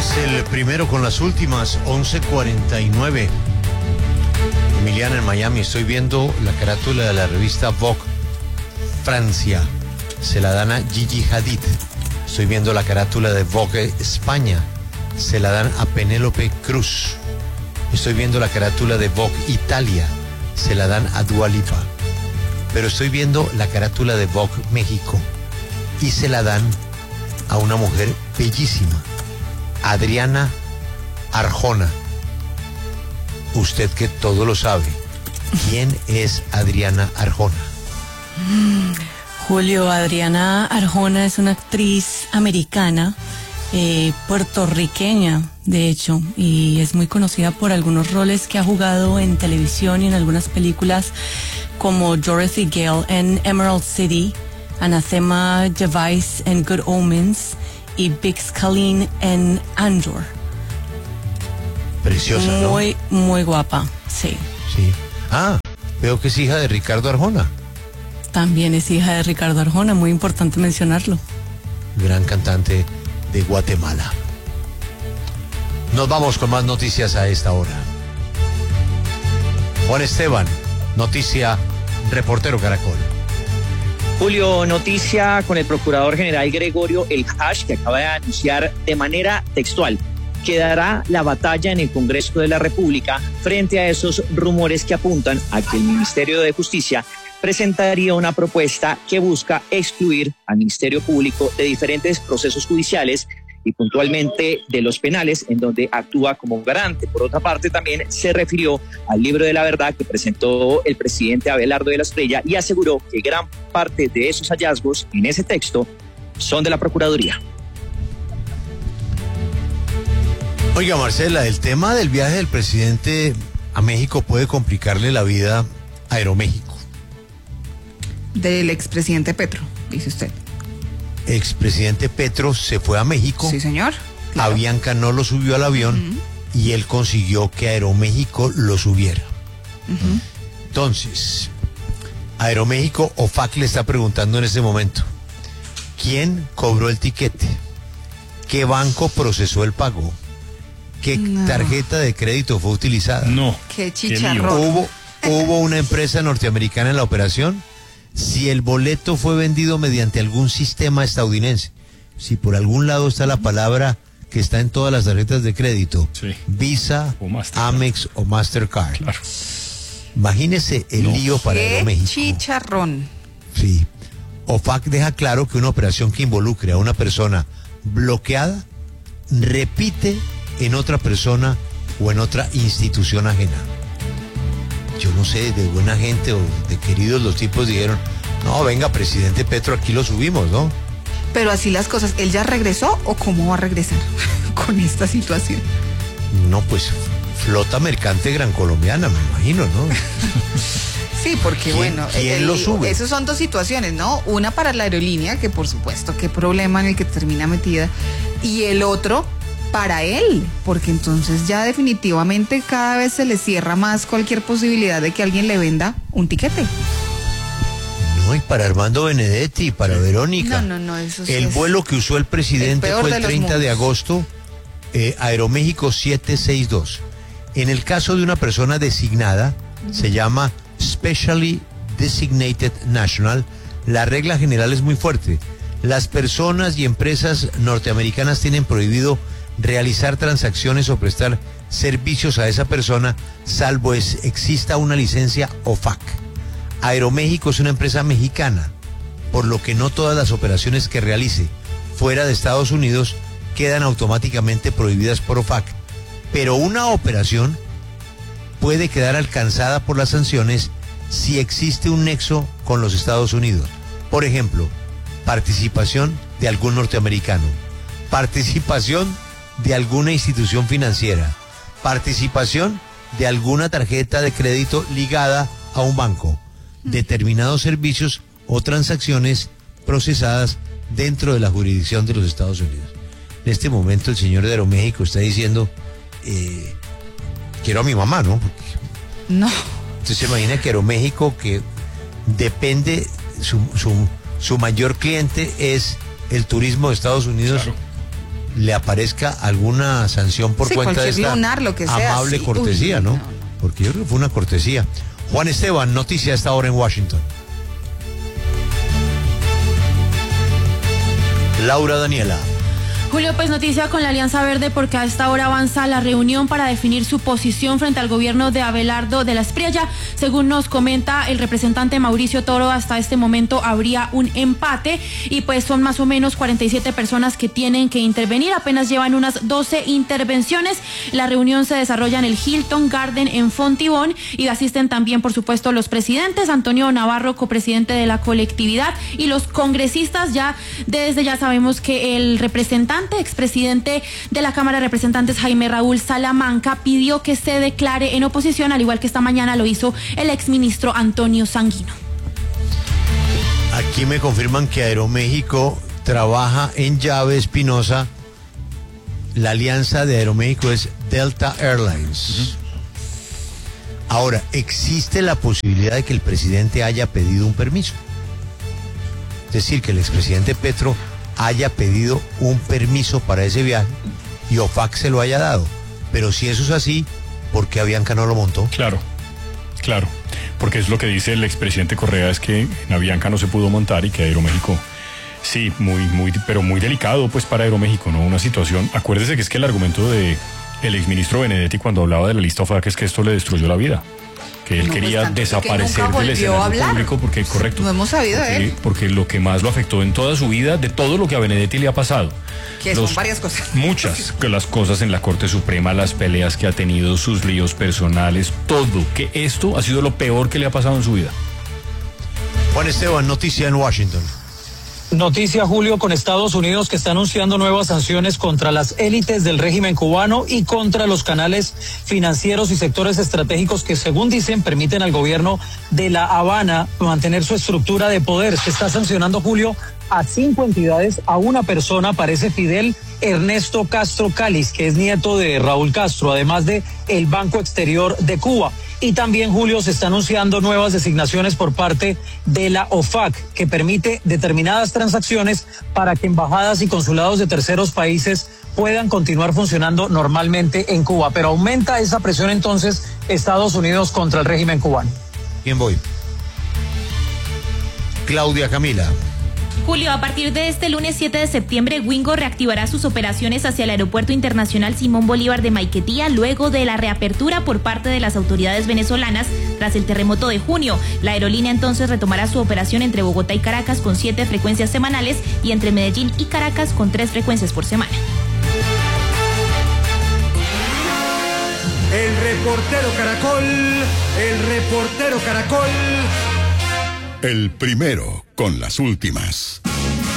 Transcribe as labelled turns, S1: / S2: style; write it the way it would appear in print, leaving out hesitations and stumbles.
S1: Es el primero con las últimas, 11:49. Emiliana en Miami, estoy viendo la carátula de la revista Vogue Francia. Se la dan a Gigi Hadid. Estoy viendo la carátula de Vogue España. Se la dan a Penélope Cruz. Estoy viendo la carátula de Vogue Italia. Se la dan a Dua Lipa. Pero estoy viendo la carátula de Vogue México y se la dan a una mujer bellísima, Adriana Arjona. Usted que todo lo sabe, ¿quién es Adriana Arjona?
S2: Julio, Adriana Arjona es una actriz americana, puertorriqueña, de hecho, y es muy conocida por algunos roles que ha jugado en televisión y en algunas películas como Dorothy Gale en Emerald City, Anathema Device en Good Omens y Big Skyline en Andor.
S1: Preciosa, ¿no?
S2: Muy, muy guapa, sí.
S1: Sí. Ah, veo que es hija de Ricardo Arjona.
S2: También es hija de Ricardo Arjona, muy importante mencionarlo.
S1: Gran cantante de Guatemala. Nos vamos con más noticias a esta hora. Juan Esteban, noticia, reportero Caracol.
S3: Julio, noticia con el procurador general Gregorio El Hash, que acaba de anunciar de manera textual que dará la batalla en el Congreso de la República frente a esos rumores que apuntan a que el Ministerio de Justicia presentaría una propuesta que busca excluir al Ministerio Público de diferentes procesos judiciales y puntualmente de los penales, en donde actúa como garante. Por otra parte, también se refirió al libro de la verdad que presentó el presidente Abelardo de la Espriella y aseguró que gran parte de esos hallazgos en ese texto son de la Procuraduría.
S1: Oiga, Marcela, el tema del viaje del presidente a México puede complicarle la vida a Aeroméxico.
S4: Del expresidente Petro, dice usted.
S1: Expresidente Petro se fue a México.
S4: Sí, señor. Claro.
S1: Avianca no lo subió al avión y él consiguió que Aeroméxico lo subiera. Entonces, Aeroméxico, OFAC le está preguntando en ese momento, ¿quién cobró el tiquete? ¿Qué banco procesó el pago? ¿Qué tarjeta de crédito fue utilizada?
S5: No.
S4: Qué chicharrón.
S1: ¿Hubo una empresa norteamericana en la operación? Si el boleto fue vendido mediante algún sistema estadounidense, si por algún lado está la palabra que está en todas las tarjetas de crédito,
S5: sí.
S1: Visa, Amex o Mastercard. Claro. Imagínese el lío para Aeroméxico.
S4: Chicharrón.
S1: Sí. OFAC deja claro que una operación que involucre a una persona bloqueada repite en otra persona o en otra institución ajena. Yo no sé, de buena gente o de queridos los tipos dijeron, no, venga, presidente Petro, aquí lo subimos, ¿no?
S4: Pero así las cosas, ¿él ya regresó o cómo va a regresar con esta situación?
S1: No, pues flota mercante gran colombiana, me imagino, ¿no?
S4: Sí, porque bueno,
S1: ¿quién lo sube?
S4: Esas son dos situaciones, ¿no? Una para la aerolínea, que por supuesto, qué problema en el que termina metida, y el otro para él, porque entonces ya definitivamente cada vez se le cierra más cualquier posibilidad de que alguien le venda un tiquete.
S1: No, y para Armando Benedetti, para Verónica.
S4: No, eso sí.
S1: El vuelo que usó el presidente fue el 30 de agosto, Aeroméxico 762. En el caso de una persona designada, se llama Specially Designated National. La regla general es muy fuerte. Las personas y empresas norteamericanas tienen prohibido realizar transacciones o prestar servicios a esa persona, salvo exista una licencia OFAC. Aeroméxico es una empresa mexicana, por lo que no todas las operaciones que realice fuera de Estados Unidos quedan automáticamente prohibidas por OFAC, pero una operación puede quedar alcanzada por las sanciones si existe un nexo con los Estados Unidos. Por ejemplo, participación de algún norteamericano, participación de alguna institución financiera, participación de alguna tarjeta de crédito ligada a un banco, determinados servicios o transacciones procesadas dentro de la jurisdicción de los Estados Unidos. En este momento el señor de Aeroméxico está diciendo, quiero a mi mamá, ¿no?
S4: No.
S1: Entonces se imagina que Aeroméxico, que depende, su mayor cliente es el turismo de Estados Unidos.
S5: Claro.
S1: le aparezca alguna sanción por cuenta de esta
S4: lunar, lo que sea,
S1: amable cortesía, ¿no? Porque yo creo que fue una cortesía. Juan Esteban, noticia a esta hora en Washington. Laura Daniela.
S5: Julio, pues noticia con la Alianza Verde porque a esta hora avanza la reunión para definir su posición frente al gobierno de Abelardo de la Espriella. Según nos comenta el representante Mauricio Toro, hasta este momento habría un empate y pues son más o menos 47 personas que tienen que intervenir. Apenas llevan unas 12 intervenciones. La reunión se desarrolla en el Hilton Garden en Fontibón y asisten también, por supuesto, los presidentes Antonio Navarro, copresidente de la colectividad, y los congresistas. Desde ya sabemos que el representante, expresidente de la Cámara de Representantes, Jaime Raúl Salamanca, pidió que se declare en oposición, al igual que esta mañana lo hizo el exministro Antonio Sanguino.
S1: Aquí me confirman que Aeroméxico trabaja en Llave Espinosa. La alianza de Aeroméxico es Delta Airlines. Ahora, ¿existe la posibilidad de que el presidente haya pedido un permiso? Es decir, que el expresidente Petro haya pedido un permiso para ese viaje y OFAC se lo haya dado. Pero si eso es así, ¿por qué Avianca no lo montó?
S6: Claro, porque es lo que dice el expresidente Correa, es que en Avianca no se pudo montar y que Aeroméxico, sí, pero muy delicado pues para Aeroméxico, ¿no? Una situación, acuérdese que es que el argumento de el exministro Benedetti cuando hablaba de la lista OFAC es que esto le destruyó la vida, que él quería desaparecer del escenario público porque, correcto,
S4: no hemos sabido de él.
S6: Porque lo que más lo afectó en toda su vida, de todo lo que a Benedetti le ha pasado,
S4: que son varias cosas,
S6: muchas, que las cosas en la Corte Suprema, las peleas que ha tenido, sus líos personales, todo, que esto ha sido lo peor que le ha pasado en su vida.
S1: Juan Esteban, noticia en Washington.
S7: Noticia, Julio, con Estados Unidos, que está anunciando nuevas sanciones contra las élites del régimen cubano y contra los canales financieros y sectores estratégicos que, según dicen, permiten al gobierno de La Habana mantener su estructura de poder. Se está sancionando, Julio, a 5 entidades, a una persona, parece Fidel Ernesto Castro Cáliz, que es nieto de Raúl Castro, además de el Banco Exterior de Cuba. Y también, Julio, se está anunciando nuevas designaciones por parte de la OFAC, que permite determinadas transacciones para que embajadas y consulados de terceros países puedan continuar funcionando normalmente en Cuba. Pero aumenta esa presión entonces Estados Unidos contra el régimen cubano.
S1: ¿Quién voy? Claudia Camila.
S8: Julio, a partir de este lunes 7 de septiembre, Wingo reactivará sus operaciones hacia el Aeropuerto Internacional Simón Bolívar de Maiquetía luego de la reapertura por parte de las autoridades venezolanas tras el terremoto de junio. La aerolínea entonces retomará su operación entre Bogotá y Caracas con 7 frecuencias semanales y entre Medellín y Caracas con 3 frecuencias por semana.
S9: El reportero Caracol.
S10: El primero con las últimas.